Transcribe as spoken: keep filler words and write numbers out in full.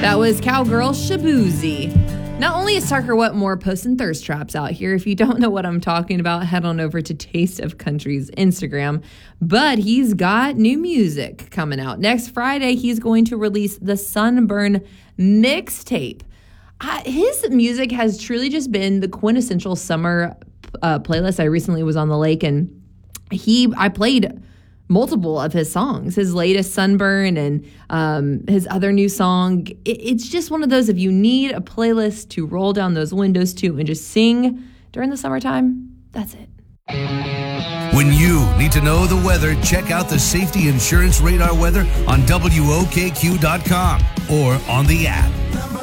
That was Cowgirl Shaboozey. Not only is Tucker Wetmore posting thirst traps out here, if you don't know what I'm talking about, head on over to Taste of Country's Instagram. But he's got new music coming out. Next Friday, he's going to release the Sunburn mixtape. Uh, his music has truly just been the quintessential summer uh, playlist. I recently was on the lake and he, I played multiple of his songs, his latest Sunburn and um, his other new song. It, it's just one of those, if you need a playlist to roll down those windows to and just sing during the summertime, that's it. When you need to know the weather, check out the Safety Insurance Radar weather on W O K Q dot com or on the app.